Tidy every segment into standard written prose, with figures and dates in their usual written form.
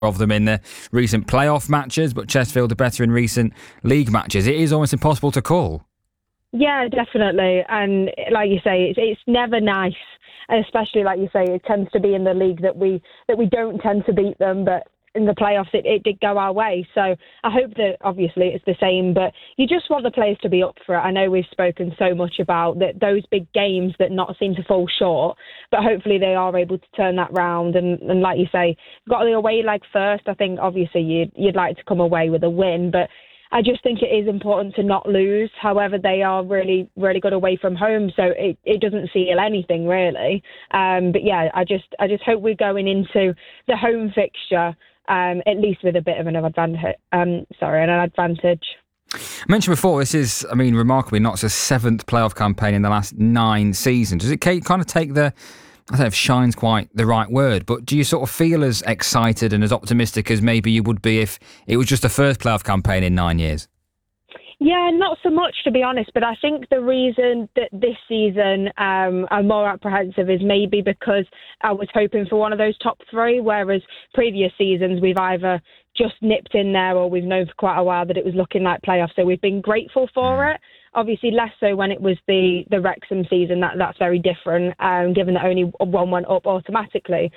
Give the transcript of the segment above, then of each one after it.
of them in the recent playoff matches, but Chesterfield are better in recent league matches. It is almost impossible to call. Yeah, definitely. And like you say, it's never nice. And especially, like you say, it tends to be in the league that we don't tend to beat them, but in the playoffs it did go our way. So I hope that obviously it's the same, but you just want the players to be up for it. I know we've spoken so much about those big games that not seem to fall short, but hopefully they are able to turn that round. And like you say, got the away leg first. I think obviously you'd like to come away with a win, but I just think it is important to not lose. However, they are really, really good away from home, so it doesn't seal anything really. But yeah, I just hope we're going into the home fixture at least with a bit of an advantage. An advantage. I mentioned before, this is, remarkably not a seventh playoff campaign in the last 9 seasons. Does it kind of take I don't know if shine's quite the right word, but do you sort of feel as excited and as optimistic as maybe you would be if it was just the first playoff campaign in 9 years? Yeah, not so much, to be honest, but I think the reason that this season I'm more apprehensive is maybe because I was hoping for one of those top 3, whereas previous seasons we've either just nipped in there or we've known for quite a while that it was looking like playoffs, so we've been grateful for it. Obviously less so when it was the Wrexham season. That's very different, given that only one went up automatically.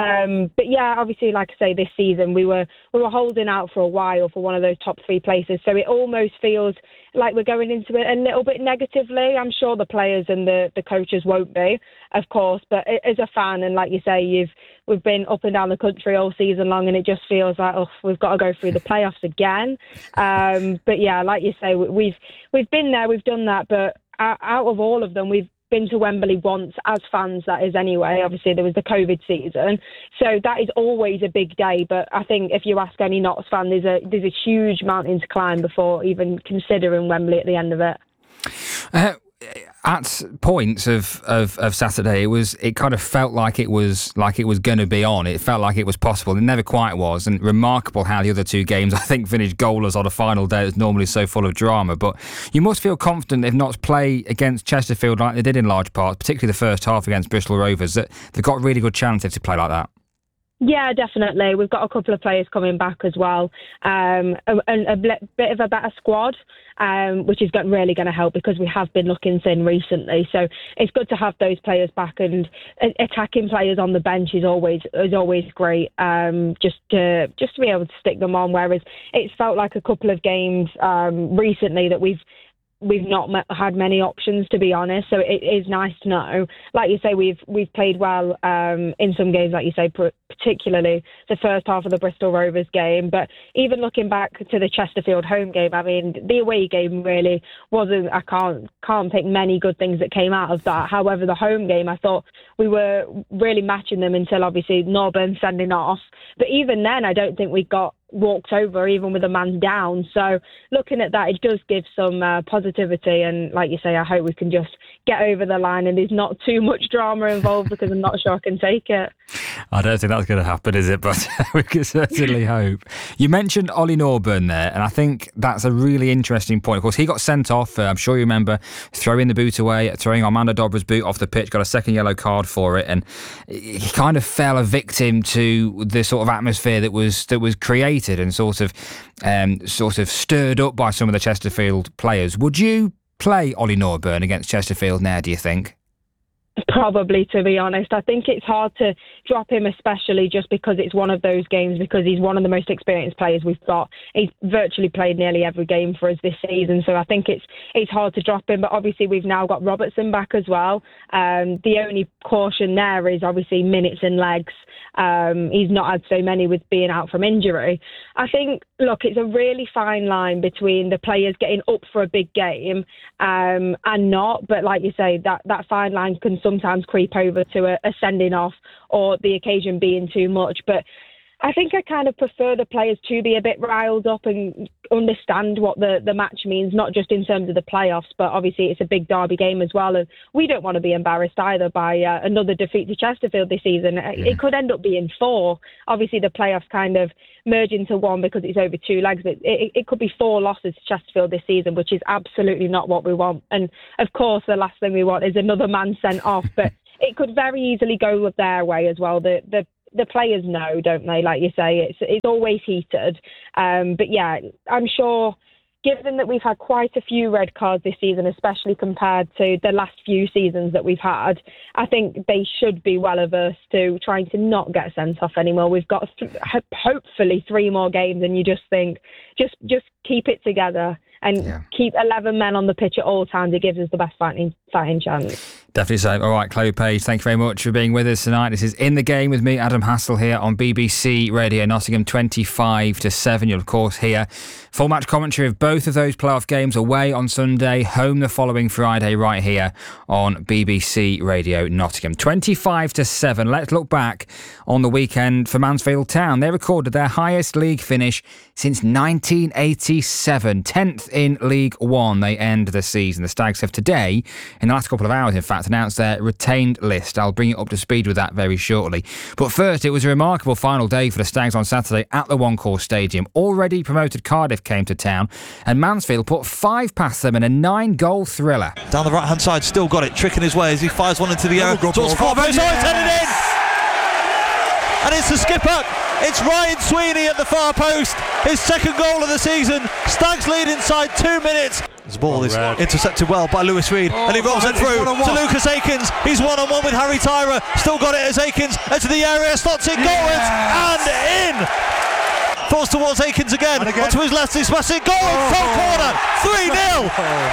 But yeah, obviously, like I say, this season we were holding out for a while for one of those top 3 places. So it almost feels like we're going into it a little bit negatively. I'm sure the players and the coaches won't be, of course. But as a fan, and like you say, we've been up and down the country all season long, and it just feels like, we've got to go through the playoffs again. But yeah, like you say, we've been there, we've done that, but out of all of them, we've been to Wembley once as fans, that is anyway. Obviously, there was the COVID season, so that is always a big day. But I think if you ask any Notts fan, there's a huge mountain to climb before even considering Wembley at the end of it. At points of Saturday, it kind of felt like it was going to be on. It felt like it was possible. It never quite was. And remarkable how the other 2 games, I think, finished goalless on a final day that's normally so full of drama. But you must feel confident if Notts play against Chesterfield like they did in large part, particularly the first half against Bristol Rovers, that they've got a really good chance if to play like that. Yeah, definitely. We've got a couple of players coming back as well, and a bit of a better squad, which is really going to help because we have been looking thin recently. So it's good to have those players back, and attacking players on the bench is always great. Just to be able to stick them on. Whereas it's felt like a couple of games recently that we've not had many options, to be honest. So it is nice to know. Like you say, we've played well in some games, like you say, particularly the first half of the Bristol Rovers game. But even looking back to the Chesterfield home game, the away game really wasn't. I can't pick many good things that came out of that. However, the home game, I thought we were really matching them until obviously Norburn sending off. But even then, I don't think we got walked over even with a man down. So looking at that, it does give some positivity, and like you say, I hope we can just get over the line and there's not too much drama involved because I'm not sure I can take it. I don't think that's going to happen, is it? But we can certainly hope. You mentioned Ollie Norburn there, and I think that's a really interesting point. Of course, he got sent off, I'm sure you remember, throwing the boot away, throwing Armando Dobra's boot off the pitch, got a second yellow card for it, and he kind of fell a victim to the sort of atmosphere that was created and sort of stirred up by some of the Chesterfield players. Would you play Ollie Norburn against Chesterfield now, do you think? Probably, to be honest. I think it's hard to drop him, especially just because it's one of those games, because he's one of the most experienced players we've got. He's virtually played nearly every game for us this season, so I think it's hard to drop him. But obviously we've now got Robertson back as well. The only caution there is obviously minutes and legs. He's not had so many with being out from injury. I think, look, it's a really fine line between the players getting up for a big game and not. But like you say, that fine line can sometimes creep over to a sending off or the occasion being too much. But I think I kind of prefer the players to be a bit riled up and understand what the match means, not just in terms of the playoffs, but obviously it's a big derby game as well. And we don't want to be embarrassed either by another defeat to Chesterfield this season. It could end up being 4. Obviously the playoffs kind of merge into 1 because it's over 2 legs. It could be 4 losses to Chesterfield this season, which is absolutely not what we want. And of course, the last thing we want is another man sent off, but it could very easily go their way as well. The the players know, don't they? Like you say, it's always heated. But yeah, I'm sure, given that we've had quite a few red cards this season, especially compared to the last few seasons that we've had, I think they should be well averse to trying to not get sent off anymore. We've got hopefully 3 more games, and you just think, just keep it together and keep 11 men on the pitch at all times. It gives us the best fighting chance. Definitely so. All right, Chloe Page, thank you very much for being with us tonight. This is In the Game with me, Adam Hassel, here on BBC Radio Nottingham, 25-7. You'll, of course, hear full match commentary of both of those playoff games, away on Sunday, home the following Friday, right here on BBC Radio Nottingham. 25-7. Let's look back on the weekend for Mansfield Town. They recorded their highest league finish since 1987, 10th in League One. They end the season. The Stags have today, in the last couple of hours, in fact, announced their retained list. I'll bring you up to speed with that very shortly. But first, it was a remarkable final day for the Stags on Saturday at the One Call Stadium. Already promoted Cardiff came to town, and Mansfield put 5 past them in a 9-goal thriller. Down the right-hand side, still got it, tricking his way as he fires one into the air. Towards Forbo, it's headed in! And it's the skipper. It's Ryan Sweeney at the far post. His second goal of the season. Stags lead inside 2 minutes. This ball is intercepted well by Lewis Reed, and he rolls it through to Lucas Akins. He's one-on-one with Harry Tyra. Still got it as Akins into the area, slots it goalwards and in. Falls towards Akins again. Onto his left, he's smashing goal in front corner. 3-0.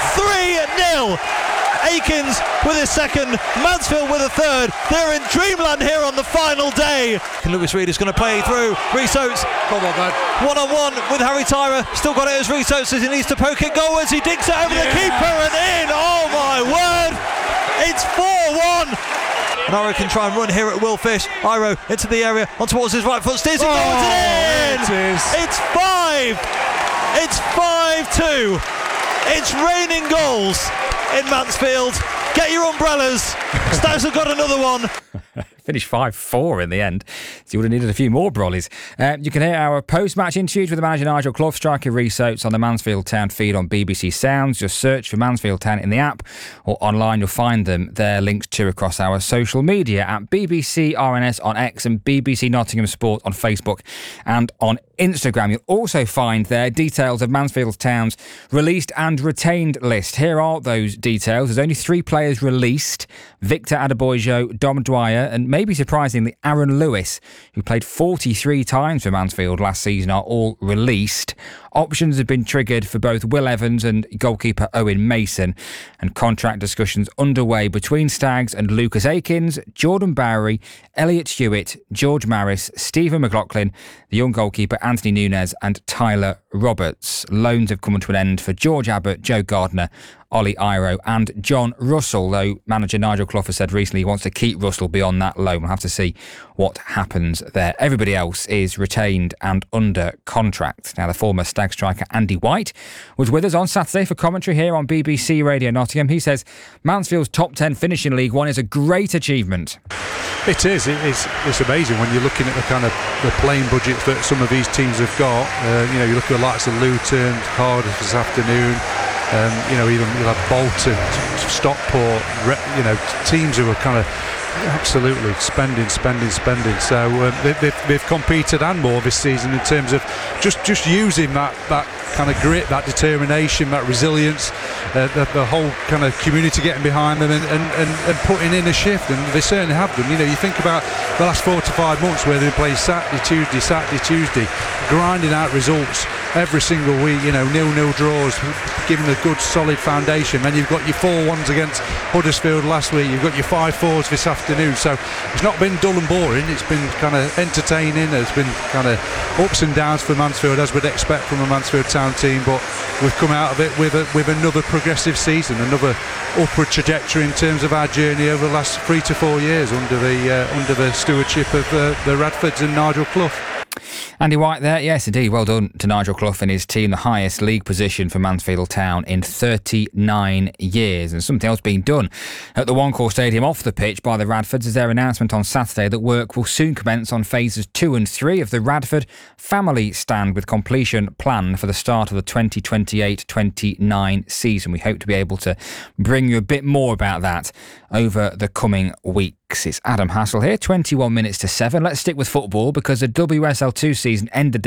3-0. Akins with his second, Mansfield with a third. They're in dreamland here on the final day. Lewis Reed is going to play through. Reese Oates, come on, man. One-on-one with Harry Tyra. Still got it as Reese Oates as he needs to poke it goalwards. He digs it over the keeper and in. Oh my word! It's 4-1. And Iro can try and run here at Will Fish. Iro into the area, on towards his right foot, steers it goalwards and in. It's 5. It's 5-2. It's raining goals in Mansfield. Get your umbrellas. Stags have got another one. Finished 5-4 in the end, so you would have needed a few more brollies. You can hear our post-match interviews with the manager Nigel Clough, striker Reese Oates on the Mansfield Town feed on BBC Sounds. Just search for Mansfield Town in the app or online. You'll find them there, linked to across our social media at BBC RNS on X and BBC Nottingham Sport on Facebook and on Instagram. You'll also find there details of Mansfield Town's released and retained list. Here are those details. There's only 3 players released: Victor Adebojo, Dom Dwyer, and maybe surprisingly Aaron Lewis, who played 43 times for Mansfield last season, are all released. Options have been triggered for both Will Evans and goalkeeper Owen Mason, and contract discussions underway between Stags and Lucas Akins, Jordan Bowery, Elliot Hewitt, George Maris, Stephen McLaughlin, the young goalkeeper Anthony Nunes and Tyler Roberts. Loans have come to an end for George Abbott, Joe Gardner, Ollie Iro and John Russell, though manager Nigel Clough has said recently he wants to keep Russell beyond that loan. We'll have to see what happens there. Everybody else is retained and under contract. Now, the former Stag striker Andy White was with us on Saturday for commentary here on BBC Radio Nottingham. He says Mansfield's top 10 finish in League One is a great achievement. It is. It's amazing when you're looking at the kind of the playing budget that some of these teams have got. You look at the likes of Luton, Cardiff this afternoon. Even you'll have Bolton, Stockport. Teams who are kind of absolutely spending. So they've competed and more this season in terms of just using that kind of grit, that determination, that resilience, the whole kind of community getting behind them and putting in a shift, and they certainly have them. You think about the last 4 to 5 months where they've been playing Saturday, Tuesday, grinding out results every single week, 0-0 draws, giving a good solid foundation. Then you've got your 4-1s against Huddersfield last week, you've got your 5-4s this afternoon, so it's not been dull and boring, it's been kind of entertaining, it's been kind of ups and downs for Mansfield, as we'd expect from a Mansfield Town team, but we've come out of it with another progressive season, another upward trajectory in terms of our journey over the last 3 to 4 years under the stewardship of the Radfords and Nigel Clough. Andy White there, yes indeed, well done to Nigel Clough and his team, the highest league position for Mansfield Town in 39 years. And something else being done at the One Call Stadium off the pitch by the Radfords is their announcement on Saturday that work will soon commence on phases 2 and 3 of the Radford Family Stand, with completion planned for the start of the 2028-29 season. We hope to be able to bring you a bit more about that over the coming weeks. It's Adam Hassel here, 21 minutes to 7. Let's stick with football because the WSL2 season ended